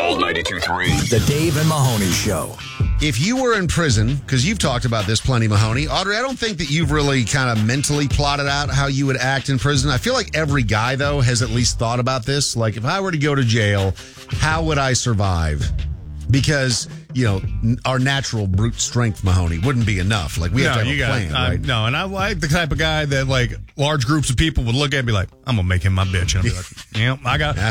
Gold 92.3. The Dave and Mahoney Show. If you were in prison, because you've talked about this plenty, Mahoney, Audrey, I don't think that you've really kind of mentally plotted out how you would act in prison. I feel like every guy, though, has at least thought about this. Like, if I were to go to jail, how would I survive? Because, you know, our natural brute strength, Mahoney, wouldn't be enough. Like, we have to have a plan, right? No, and I like the type of guy that, like, large groups of people would look at and be like, I'm going to make him my bitch. And I'll be like, I got